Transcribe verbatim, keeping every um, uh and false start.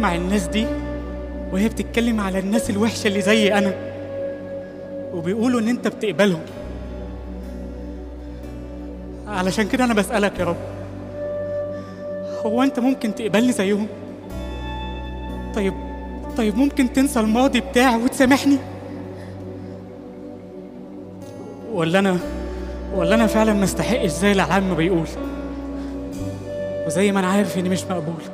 بسمع الناس دي وهي بتتكلم على الناس الوحشة اللي زي أنا، وبيقولوا إن أنت بتقبلهم. علشان كده أنا بسألك يا رب، هو أنت ممكن تقبلني زيهم؟ طيب طيب ممكن تنسى الماضي بتاعي وتسامحني؟ ولا أنا ولا أنا فعلا ما استحقش زي العالم ما بيقول، وزي ما أنا عارف إني مش مقبول؟